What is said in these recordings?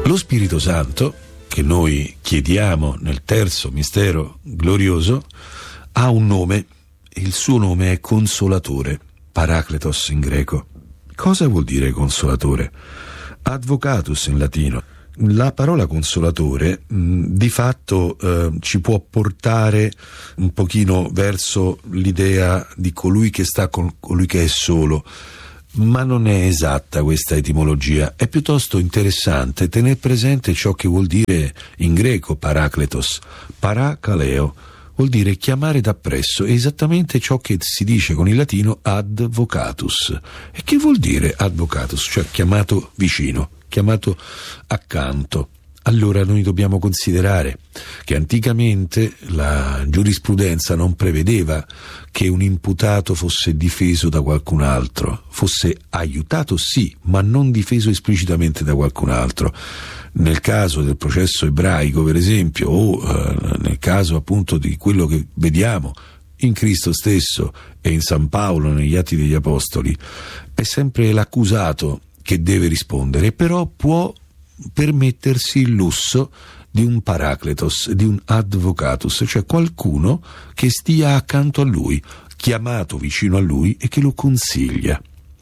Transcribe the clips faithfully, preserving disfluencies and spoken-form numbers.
Lo Spirito Santo, che noi chiediamo nel terzo mistero glorioso, ha un nome, il suo nome è Consolatore, Parakletos in greco. Cosa vuol dire consolatore? Advocatus in latino. La parola consolatore mh, di fatto eh, ci può portare un pochino verso l'idea di colui che sta con colui che è solo, ma non è esatta questa etimologia. È piuttosto interessante tenere presente ciò che vuol dire in greco parakletos. Parakaleo vuol dire chiamare dappresso, è esattamente ciò che si dice con il latino advocatus. E che vuol dire advocatus? Cioè chiamato vicino, chiamato accanto. Allora noi dobbiamo considerare che anticamente la giurisprudenza non prevedeva che un imputato fosse difeso da qualcun altro, fosse aiutato sì, ma non difeso esplicitamente da qualcun altro. Nel caso del processo ebraico, per esempio, o eh, nel caso appunto di quello che vediamo in Cristo stesso e in San Paolo negli Atti degli Apostoli, è sempre l'accusato che deve rispondere, però può permettersi il lusso di un parakletos, di un advocatus, cioè qualcuno che stia accanto a lui, chiamato vicino a lui e che lo consiglia.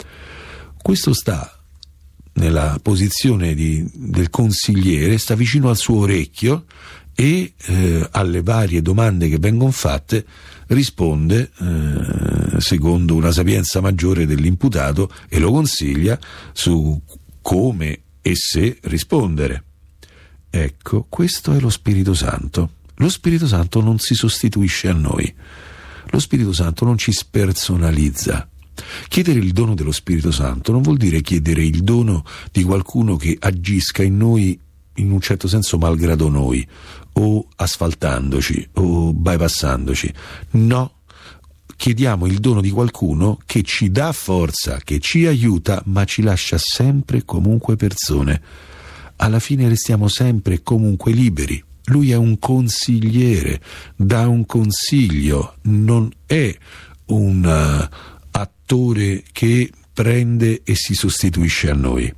Questo sta nella posizione di, del consigliere, sta vicino al suo orecchio e eh, alle varie domande che vengono fatte risponde eh, secondo una sapienza maggiore dell'imputato e lo consiglia su come e se rispondere. Ecco, questo è lo Spirito Santo. Lo Spirito Santo non si sostituisce a noi. Lo Spirito Santo non ci spersonalizza. Chiedere il dono dello Spirito Santo non vuol dire chiedere il dono di qualcuno che agisca in noi in un certo senso malgrado noi, o asfaltandoci, o bypassandoci. No, chiediamo il dono di qualcuno che ci dà forza, che ci aiuta, ma ci lascia sempre e comunque persone. Alla fine restiamo sempre e comunque liberi. Lui è un consigliere, dà un consiglio, non è un uh, attore che prende e si sostituisce a noi.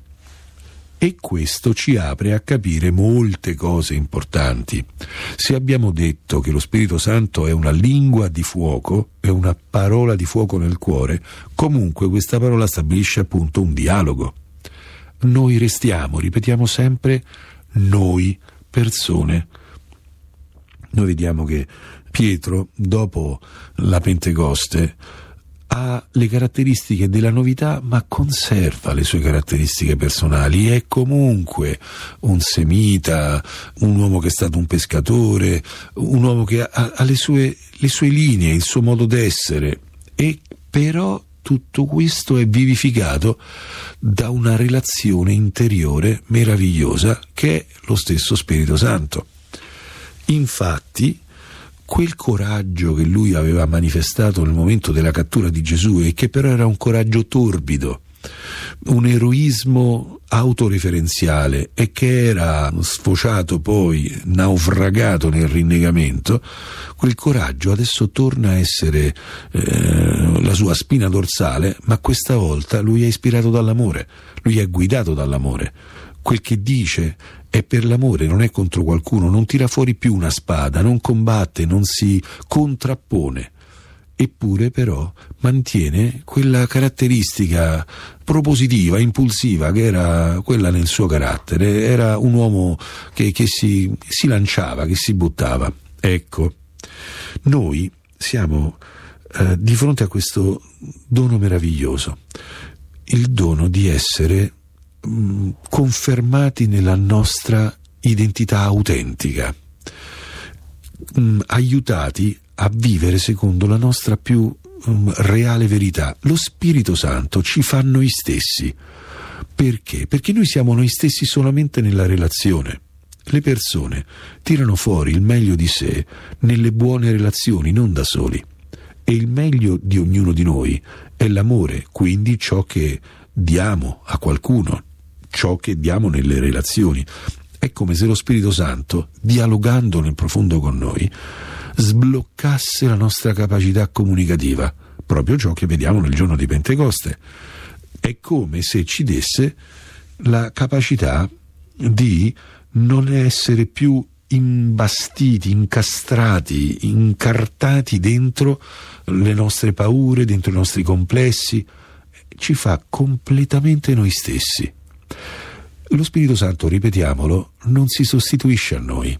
E questo ci apre a capire molte cose importanti. Se abbiamo detto che lo Spirito Santo è una lingua di fuoco, è una parola di fuoco nel cuore, comunque questa parola stabilisce appunto un dialogo. Noi restiamo, ripetiamo sempre, noi persone. Noi vediamo che Pietro, dopo la Pentecoste, ha le caratteristiche della novità, ma conserva le sue caratteristiche personali. È comunque un semita, un uomo che è stato un pescatore, un uomo che ha, ha le sue, le sue linee, il suo modo d'essere, e però tutto questo è vivificato da una relazione interiore meravigliosa che è lo stesso Spirito Santo. Infatti, quel coraggio che lui aveva manifestato nel momento della cattura di Gesù, e che però era un coraggio torbido, un eroismo autoreferenziale e che era sfociato poi, naufragato nel rinnegamento, quel coraggio adesso torna a essere eh, la sua spina dorsale, ma questa volta lui è ispirato dall'amore, lui è guidato dall'amore. Quel che dice è per l'amore, non è contro qualcuno, non tira fuori più una spada, non combatte, non si contrappone. Eppure però mantiene quella caratteristica propositiva, impulsiva che era quella nel suo carattere. Era un uomo che, che si, si lanciava, che si buttava. Ecco, noi siamo eh, di fronte a questo dono meraviglioso, il dono di essere mh, confermati nella nostra identità autentica, mh, aiutati a vivere secondo la nostra più um, reale verità. Lo Spirito Santo ci fa noi stessi. Perché? Perché noi siamo noi stessi solamente nella relazione. Le persone tirano fuori il meglio di sé nelle buone relazioni, non da soli. E il meglio di ognuno di noi è l'amore, quindi ciò che diamo a qualcuno, ciò che diamo nelle relazioni. È come se lo Spirito Santo, dialogando nel profondo con noi, sbloccasse la nostra capacità comunicativa, proprio ciò che vediamo nel giorno di Pentecoste. È come se ci desse la capacità di non essere più imbastiti, incastrati, incartati dentro le nostre paure, dentro i nostri complessi. Ci fa completamente noi stessi. Lo Spirito Santo, ripetiamolo, non si sostituisce a noi,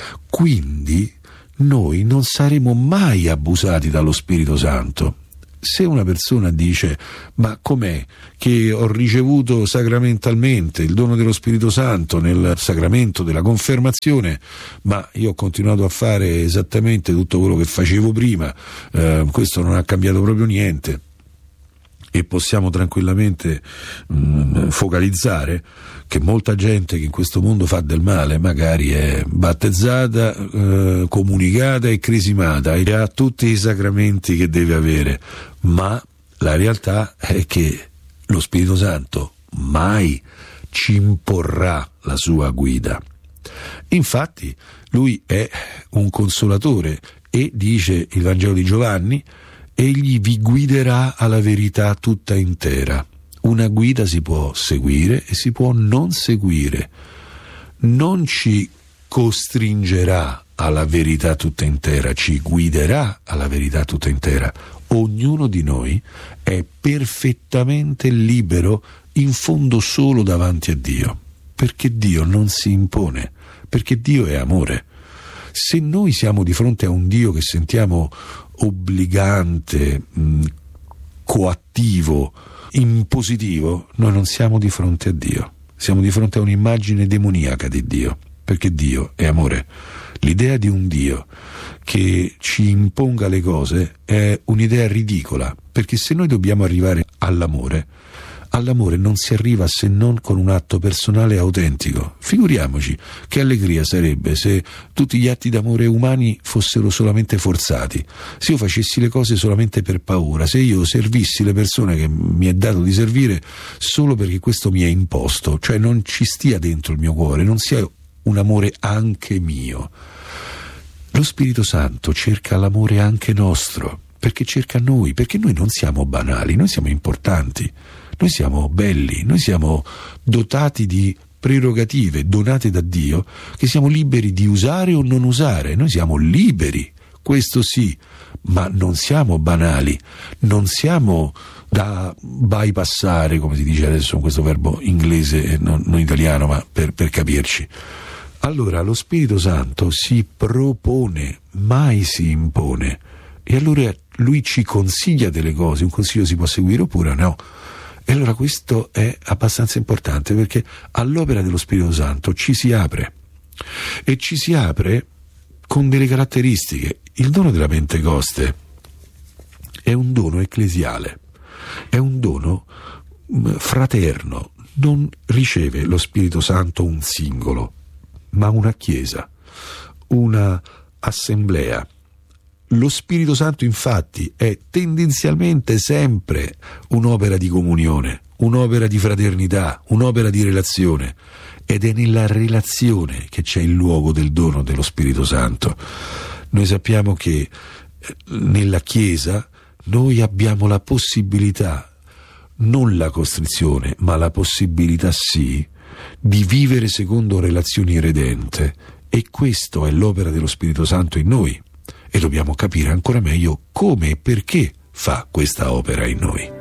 quindi noi non saremo mai abusati dallo Spirito Santo. Se una persona dice: ma com'è che ho ricevuto sacramentalmente il dono dello Spirito Santo nel sacramento della confermazione, ma io ho continuato a fare esattamente tutto quello che facevo prima, eh, questo non ha cambiato proprio niente, e possiamo tranquillamente mh, focalizzare che molta gente che in questo mondo fa del male magari è battezzata, eh, comunicata e cresimata e ha tutti i sacramenti che deve avere, ma la realtà è che lo Spirito Santo mai ci imporrà la sua guida. Infatti lui è un consolatore, e dice il Vangelo di Giovanni: egli vi guiderà alla verità tutta intera. Una guida si può seguire e si può non seguire. Non ci costringerà alla verità tutta intera, ci guiderà alla verità tutta intera. Ognuno di noi è perfettamente libero, in fondo solo davanti a Dio, perché Dio non si impone, perché Dio è amore. Se noi siamo di fronte a un Dio che sentiamo obbligante, mh, coattivo, impositivo, noi non siamo di fronte a Dio, siamo di fronte a un'immagine demoniaca di Dio, perché Dio è amore. L'idea di un Dio che ci imponga le cose è un'idea ridicola, perché se noi dobbiamo arrivare all'amore, all'amore non si arriva se non con un atto personale autentico. Figuriamoci che allegria sarebbe se tutti gli atti d'amore umani fossero solamente forzati, se io facessi le cose solamente per paura, se io servissi le persone che mi è dato di servire solo perché questo mi è imposto, cioè non ci stia dentro il mio cuore, non sia un amore anche mio. Lo Spirito Santo cerca l'amore anche nostro, perché cerca noi, perché noi non siamo banali, noi siamo importanti. Noi siamo belli, noi siamo dotati di prerogative donate da Dio che siamo liberi di usare o non usare. Noi siamo liberi, questo sì, ma non siamo banali, non siamo da bypassare, come si dice adesso con questo verbo inglese, non, non italiano, ma per, per capirci. Allora lo Spirito Santo si propone, mai si impone, e allora lui ci consiglia delle cose. Un consiglio si può seguire oppure no. E allora questo è abbastanza importante, perché all'opera dello Spirito Santo ci si apre, e ci si apre con delle caratteristiche. Il dono della Pentecoste è un dono ecclesiale, è un dono fraterno. Non riceve lo Spirito Santo un singolo, ma una chiesa, una assemblea. Lo Spirito Santo infatti è tendenzialmente sempre un'opera di comunione, un'opera di fraternità, un'opera di relazione, ed è nella relazione che c'è il luogo del dono dello Spirito Santo. Noi sappiamo che nella Chiesa noi abbiamo la possibilità, non la costrizione, ma la possibilità sì, di vivere secondo relazioni redente, e questo è l'opera dello Spirito Santo in noi. E dobbiamo capire ancora meglio come e perché fa questa opera in noi.